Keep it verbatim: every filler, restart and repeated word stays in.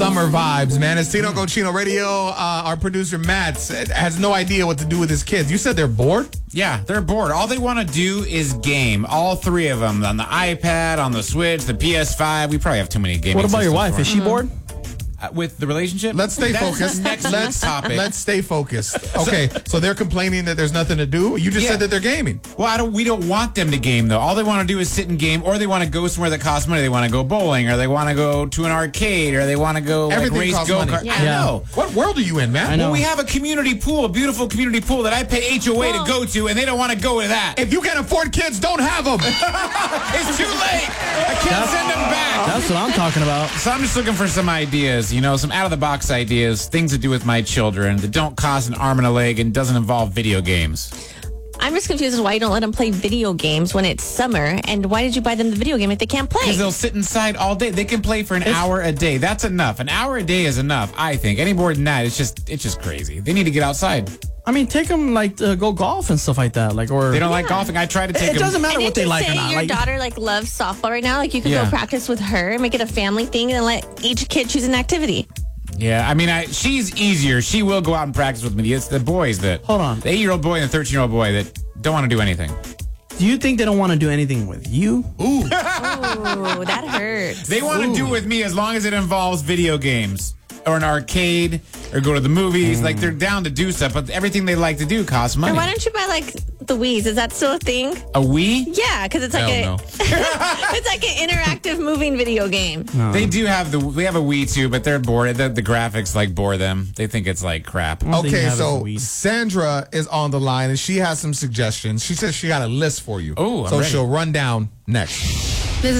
Summer vibes, man. It's Tino Cochino Radio. Uh, our producer, Matt, has no idea what to do with his kids. You said they're bored? Yeah, they're bored. All they want to do is game. All three of them. On the iPad, on the Switch, the P S five. We probably have too many gaming What about your systems wife? for Is she them. bored? Uh, with the relationship? Let's stay That's focused. Next let's topic. Let's stay focused. Okay, so they're complaining that there's nothing to do. You just Yeah. said that they're gaming. Well, I don't. We don't want them to game though. All they want to do is sit and game, or they want to go somewhere that costs money. They want to go bowling, or they want to go to an arcade, or they want to go like, Everything race costs go money. kart. Yeah. I know. What world are you in, man? I know. Well, we have a community pool, a beautiful community pool that I pay H O A to go to, and they don't want to go to that. If you can't afford kids, don't have them. It's too late. I can't send them back. That's what I'm talking about. So I'm just looking for some ideas, you know, some out-of-the-box ideas, things to do with my children that don't cost an arm and a leg and doesn't involve video games. I'm just confused as why you don't let them play video games when it's summer, and why did you buy them the video game if they can't play? Because they'll sit inside all day. They can play for an hour a day. That's enough. An hour a day is enough, I think. Any more than that, it's just it's just crazy. They need to get outside. I mean, take them like to go golf and stuff like that. Like, or They don't like golfing. I try to take It them. doesn't matter And what didn't they you like or say not. your Like, daughter like loves softball right now? Like you could Yeah. go practice with her, make it a family thing, and let each kid choose an activity. Yeah, I mean, I, she's easier. She will go out and practice with me. It's the boys that... Hold on. The eight-year-old boy and the thirteen-year-old boy that don't want to do anything. do you think they don't want to do anything with you? Ooh. Ooh, that hurts. They want to do it with me as long as it involves video games or an arcade or go to the movies. Like, they're down to do stuff, but everything they like to do costs money. And why don't you buy like the Wii's? Is that still a thing? A Wii? Yeah, because it's like Hell a no. it's like an interactive moving video game. They do have the... We have a Wii, too, but they're bored. The, the graphics, like, bore them. They think it's, like, crap. All they Okay, have is so a Wii. Sandra is on the line and she has some suggestions. She says she got a list for you. Oh, I'm so ready. she'll run down next.